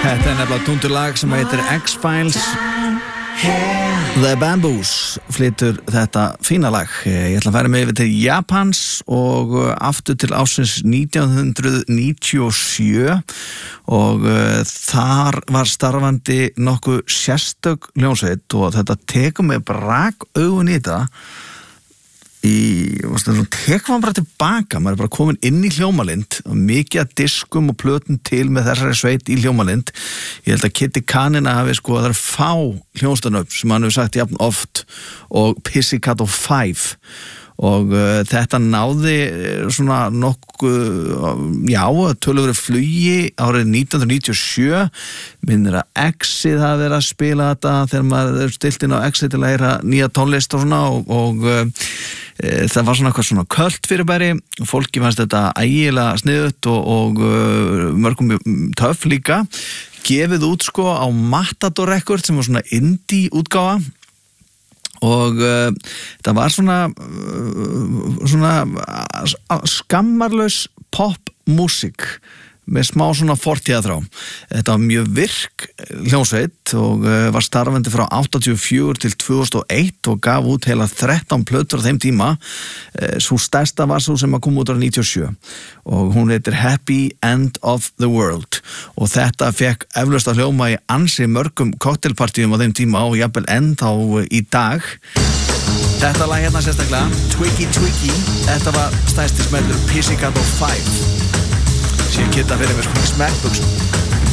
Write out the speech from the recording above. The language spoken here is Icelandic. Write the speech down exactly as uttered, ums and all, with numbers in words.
Þetta er nefnilega túnturlag sem heitir X-Files. The Bamboos flytur þetta fína lag. Ég ætla að færa mig yfir til Japans og aftur til ársins nítján hundruð níutíu og sjö og uh, þar var starfandi nokkuð sérstök hljómsveit og þetta tekur mig brak augun í þetta. Í, svona, tekur maður bara tilbaka, maður er bara komin inn í Hljómalind og mikið að diskum og plötum til með þessari sveit í Hljómalind. Ég held að Kitty Kanina hafi sko að það er fá hljómsveitarnöfn sem hann hefur sagt jafn oft og Pizzicato Five og uh, þetta náði svona nokkuð já, töluverðu flugi árið nítján hundruð níutíu og sjö. Minnir að Exið hafi verið að spila þetta þegar maður er stilt inn á Exið til að heyra nýja tónlist og svona og, og uh, e, það var svona eitthvað svona költ fyrirbæri og fólki fannst þetta ægilega sniðugt og, og uh, mörgum töff líka. Gefið út sko á Matador Record sem var svona indie útgáfa og uh, það var svona uh, svona skammarlaus popmusik með smá svona fortíðaþrá. Þetta var mjög virk hljómsveit og uh, var starfandi frá áttatíu og fjögur til tvö þúsund og eitt og gaf út heila þrettán plötur á þeim tíma. Uh, sú stærsta var svo sem að koma út á níutíu og sjö og hún heitir Happy End of the World og þetta fekk eflaust að hljóma í ansi mörgum cocktailpartíum á þeim tíma og jafnvel ennþá í dag. Þetta lag hérna sérstaklega, Twiggy Twiggy, þetta var stærsti smellur Pizzicato Five. Sér geta fyrir mér sko í smekkbuxum.